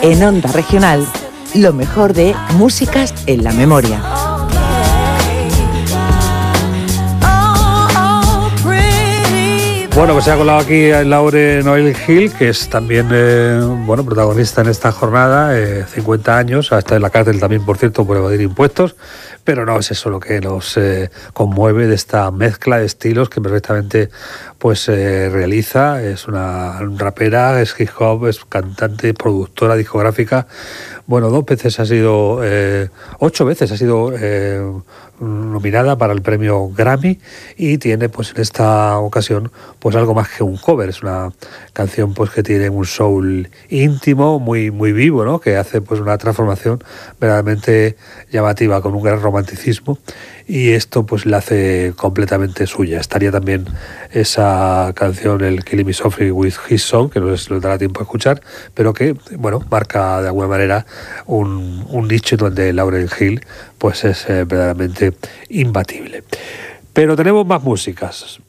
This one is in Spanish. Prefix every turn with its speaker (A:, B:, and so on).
A: En Onda Regional, lo mejor de Músicas en la Memoria.
B: Bueno, pues se ha colado aquí Lauryn Hill, que es también protagonista en esta jornada, 50 años, hasta en la cárcel también, por cierto, por evadir impuestos, pero no es eso lo que nos conmueve de esta mezcla de estilos que perfectamente realiza. Es una rapera, es hip hop, es cantante, productora discográfica. Bueno, 8 veces ha sido nominada para el premio Grammy y tiene en esta ocasión algo más que un cover. Es una canción que tiene un soul íntimo, muy, muy vivo, ¿no? Que hace una transformación verdaderamente llamativa, con un gran romanticismo, y esto la hace completamente suya. Estaría también esa canción, el Killing Me Softly with His Song, que no les dará tiempo a escuchar, pero que marca de alguna manera un nicho donde Lauryn Hill es verdaderamente imbatible. Pero tenemos más músicas.